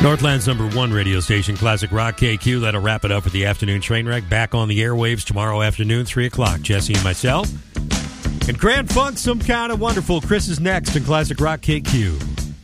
Northland's #1 radio station, Classic Rock KQ. That'll wrap it up for the afternoon train wreck. Back on the airwaves tomorrow afternoon, 3 o'clock. Jesse and myself. And Grand Funk, Some Kind of Wonderful. Chris is next in Classic Rock KQ.